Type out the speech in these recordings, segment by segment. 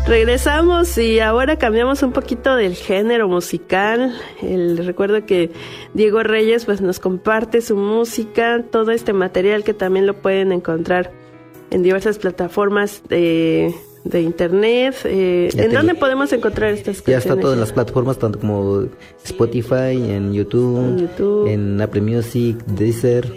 Regresamos y ahora cambiamos un poquito del género musical. Recuerdo que Diego Reyes pues nos comparte su música, todo este material que también lo pueden encontrar en diversas plataformas de internet. ¿En dónde podemos encontrar estas canciones? Ya está todo en las plataformas, tanto como Spotify, en YouTube, en Apple Music, Deezer,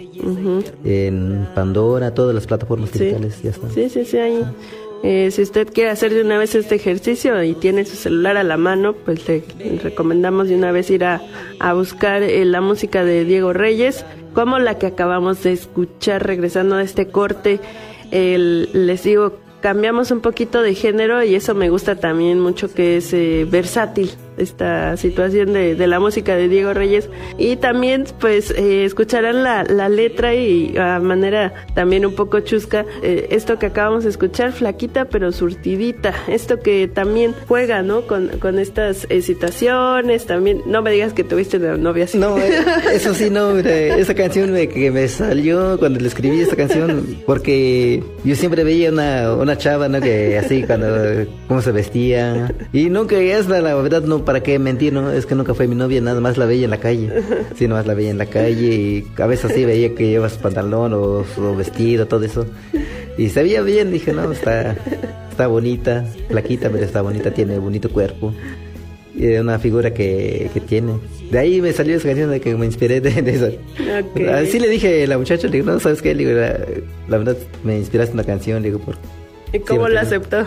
en Pandora, todas las plataformas digitales, ya están. Sí, ahí. Si usted quiere hacer de una vez este ejercicio y tiene su celular a la mano, pues le recomendamos de una vez ir a buscar la música de Diego Reyes, como la que acabamos de escuchar regresando a este corte. Les digo, cambiamos un poquito de género y eso me gusta también mucho, que es versátil esta situación de la música de Diego Reyes. Y también pues escucharán la letra y a manera también un poco chusca, esto que acabamos de escuchar, flaquita pero surtidita, esto que también juega, ¿no? Con estas situaciones. También no me digas que tuviste una novia así. No, eso sí, no, mira, esa canción que me salió cuando le escribí esta canción, porque yo siempre veía una chava, ¿no? Que así, cómo se vestía, y nunca, es la verdad, no, para qué mentir, ¿no? Es que nunca fue mi novia, nada más la veía en la calle. Sí, nomás la veía en la calle y a veces así veía que llevas pantalón o vestido, todo eso. Y se veía bien, dije, no, está bonita, flaquita, pero está bonita, tiene bonito cuerpo. Y una figura que tiene. De ahí me salió esa canción de que me inspiré de eso. Okay. Así le dije a la muchacha, le digo, no, ¿sabes qué? Le digo, la verdad, me inspiraste una canción, le digo, ¿y cómo la aceptó?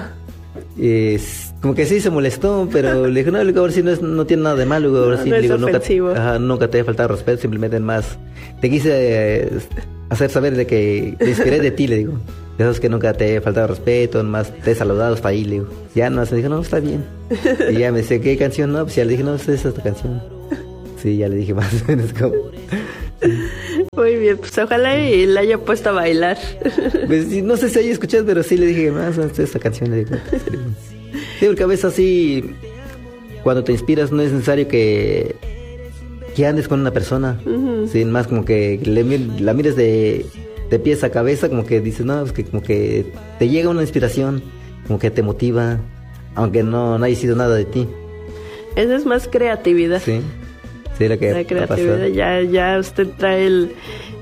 Como que sí se molestó, pero le dije, no, le digo, ahora sí no tiene nada de malo, ahora sí, no le digo, nunca te he faltado respeto, simplemente más te quise hacer saber de que me inspiré de ti, le digo, de esos que nunca te he faltado respeto, más te he saludado hasta ahí, le digo. Ya no, se dijo, no, está bien. Y ya me dice, ¿qué canción? No, pues ya le dije, no, es esta canción. Sí, ya le dije más o menos como... Muy bien, pues ojalá y la haya puesto a bailar. Pues, no sé si haya escuchado, pero sí le dije más esta canción, le digo. Sí, porque a veces así, cuando te inspiras, no es necesario que andes con una persona. Sí, más como que la mires de pies a cabeza, como que dices, no, es que como que te llega una inspiración, como que te motiva, aunque no haya sido nada de ti. Eso es más creatividad. Sí. Sí, la creatividad, ya usted trae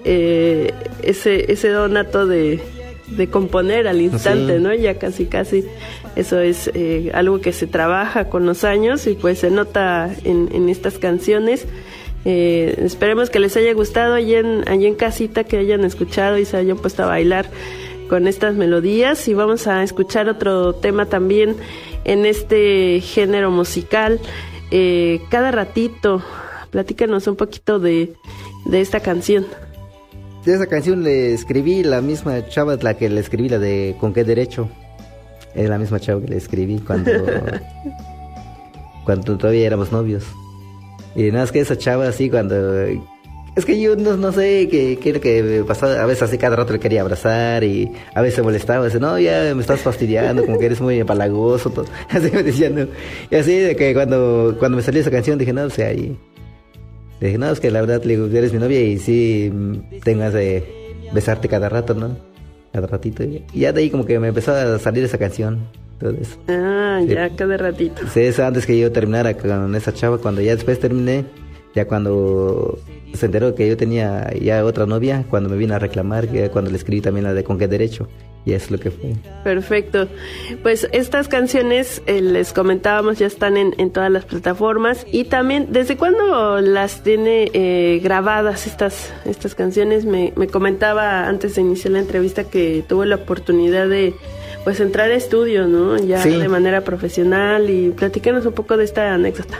ese donato de componer al instante, sí. ¿No? Ya casi eso es algo que se trabaja con los años y pues se nota en estas canciones. Esperemos que les haya gustado allí en casita, que hayan escuchado y se hayan puesto a bailar con estas melodías. Y vamos a escuchar otro tema también en este género musical, Cada Ratito. Platícanos un poquito de esta canción. De esa canción le escribí la misma chava, la que le escribí, la de ¿Con qué derecho? Es la misma chava que le escribí cuando todavía éramos novios. Y nada más que esa chava así cuando... Es que yo no sé qué es lo que me pasaba. A veces así cada rato le quería abrazar y a veces molestaba. Dice, no, ya me estás fastidiando, como que eres muy empalagoso. Todo. Así me decía, ¿no? Y así de que cuando me salió esa canción dije, no, o sea, ahí... Le dije, no, es que la verdad, le digo, eres mi novia y sí tengas de besarte cada rato, ¿no? Cada ratito. Y ya de ahí como que me empezó a salir esa canción. Todo eso. Ah, sí. Ya cada ratito. Sí, eso antes que yo terminara con esa chava. Cuando ya después terminé, ya cuando se enteró que yo tenía ya otra novia, cuando me vino a reclamar, que cuando le escribí también la de ¿Con qué derecho? Y es lo que fue. Perfecto. Pues estas canciones, les comentábamos, ya están en todas las plataformas. Y también, ¿desde cuándo las tiene grabadas estas canciones? Me comentaba antes de iniciar la entrevista que tuvo la oportunidad de pues entrar a estudio, ¿no? Ya sí. De manera profesional. Y platícanos un poco de esta anécdota.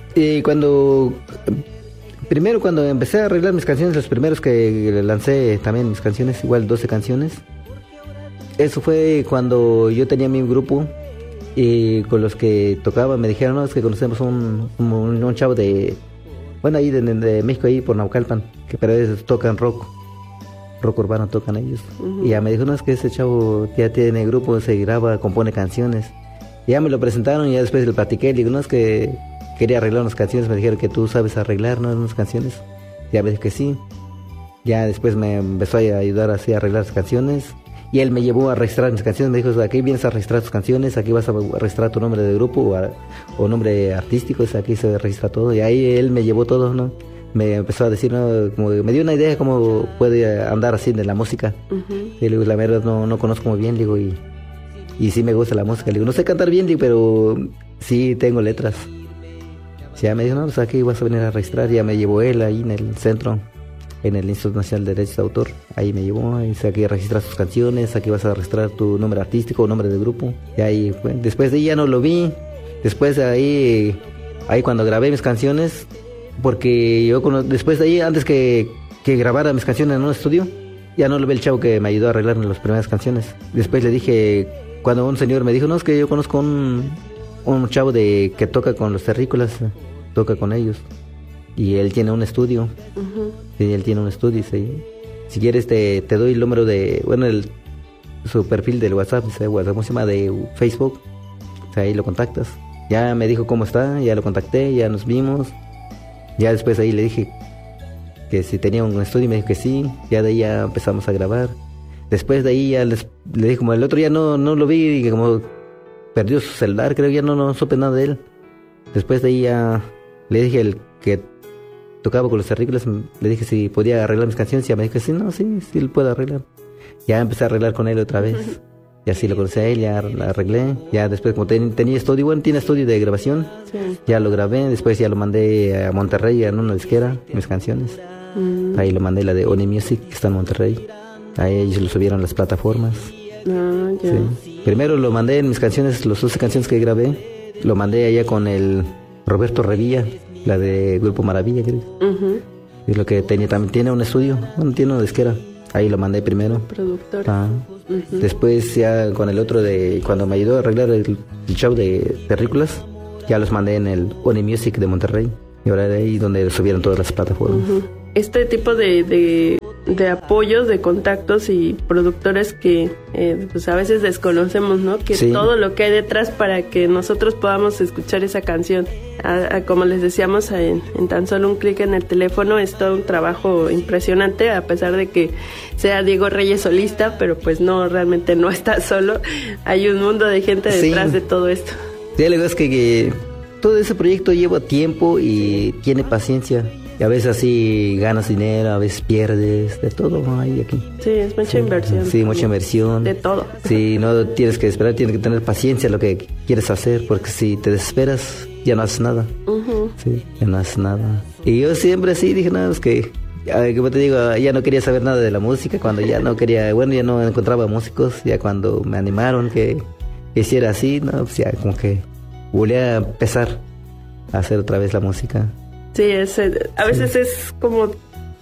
Primero cuando empecé a arreglar mis canciones, los primeros que lancé también mis canciones, igual 12 canciones. Eso fue cuando yo tenía mi grupo y con los que tocaba me dijeron, no, es que conocemos un chavo ahí de México, ahí por Naucalpan, que pero ellos tocan rock urbano, tocan ellos. Uh-huh. Y ya me dijo, no, es que ese chavo ya tiene grupo, se graba, compone canciones. Y ya me lo presentaron y ya después le platiqué, le digo, no, es que quería arreglar unas canciones, me dijeron que tú sabes arreglar, ¿no? Unas canciones. Ya me dijo que sí. Ya después me empezó a ayudar así a arreglar las canciones. Y él me llevó a registrar mis canciones, me dijo, aquí vienes a registrar tus canciones, aquí vas a registrar tu nombre de grupo o nombre artístico, aquí se registra todo. Y ahí él me llevó todo, ¿no? Me empezó a decir, ¿no? Como me dio una idea de cómo puede andar así de la música. Y le digo, la verdad no conozco muy bien, digo, y sí me gusta la música. Le digo, no sé cantar bien, digo, pero sí tengo letras. Ya me dijo, no, pues aquí vas a venir a registrar. Ya me llevó él ahí en el centro, en el Instituto Nacional de Derechos de Autor. Ahí me llevó, y dice, aquí registras tus canciones, aquí vas a registrar tu nombre artístico o nombre de grupo. Y ahí, bueno, después de ahí ya no lo vi. Después de ahí cuando grabé mis canciones, porque yo después de ahí, antes que grabara mis canciones en un estudio, ya no lo ve el chavo que me ayudó a arreglar las primeras canciones. Después le dije, cuando un señor me dijo, no, es que yo conozco un chavo que toca con los terrícolas, toca con ellos, y él tiene un estudio. Sí, él tiene un estudio, sí. Si quieres te doy el número de, bueno, su perfil del WhatsApp, ¿cómo se llama? De Facebook, o sea, ahí lo contactas. Ya me dijo cómo está, ya lo contacté, ya nos vimos. Ya después ahí le dije que si tenía un estudio, me dijo que sí. Ya de ahí ya empezamos a grabar. Después de ahí ya le dije, como el otro día no lo vi, y como perdió su celular, creo que ya no supe nada de él. Después de ahí ya le dije al que tocaba con los terrícolas, le dije si podía arreglar mis canciones. Y ya me dijo que sí, sí lo puedo arreglar. Ya empecé a arreglar con él otra vez. Y así lo conocí a él, ya la arreglé. Ya después, como tenía estudio, bueno, tiene estudio de grabación, ya lo grabé. Después ya lo mandé a Monterrey, en una disquera, mis canciones. Ahí lo mandé, la de Oni Music, que está en Monterrey. Ahí ellos lo subieron a las plataformas. Sí. Primero lo mandé en mis canciones, las 12 canciones que grabé, lo mandé allá con el Roberto Revilla, la de Grupo Maravilla, creo. Es lo que también tiene un estudio, bueno, tiene una disquera. Ahí lo mandé primero. Productor. Después ya con el otro cuando me ayudó a arreglar el show de terrícolas, ya los mandé en el Oni Music de Monterrey. Y ahora de ahí donde subieron todas las plataformas. Este tipo de apoyos, de contactos y productores que pues a veces desconocemos, ¿no? Que todo lo que hay detrás para que nosotros podamos escuchar esa canción. Como les decíamos, en tan solo un clic en el teléfono, es todo un trabajo impresionante, a pesar de que sea Diego Reyes solista, pero pues realmente no está solo. Hay un mundo de gente detrás de todo esto. Sí, la verdad es que todo ese proyecto lleva tiempo y tiene paciencia. Y a veces así ganas dinero, a veces pierdes, de todo hay aquí. Sí, es mucha inversión. Sí, mucha inversión. De todo. Sí, no tienes que esperar, tienes que tener paciencia en lo que quieres hacer, porque si te desesperas, ya no haces nada. Sí, ya no haces nada. Y yo siempre así dije, no, es que, como te digo, ya no quería saber nada de la música, cuando ya no quería, bueno, ya no encontraba músicos, ya cuando me animaron que hiciera así, no, pues ya como que volví a empezar a hacer otra vez la música. Sí, a veces es como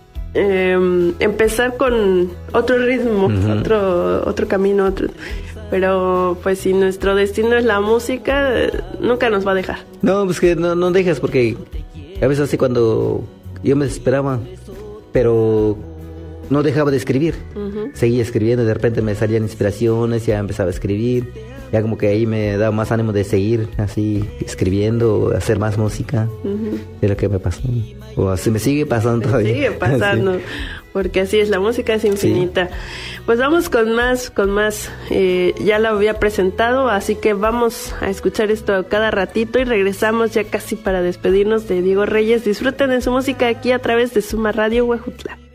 empezar con otro ritmo, otro camino, pero pues si nuestro destino es la música, nunca nos va a dejar. No, pues que no dejas, porque a veces así cuando yo me desesperaba, pero no dejaba de escribir, seguía escribiendo, de repente me salían inspiraciones, ya empezaba a escribir, ya como que ahí me daba más ánimo de seguir así escribiendo, hacer más música. Es lo que me pasó, o así me sigue pasando todavía. Sigue pasando, sí. Porque así es, la música es infinita. Pues vamos con más, ya la había presentado, así que vamos a escuchar esto cada ratito y regresamos ya casi para despedirnos de Diego Reyes. Disfruten de su música aquí a través de Suma Radio Huejutla.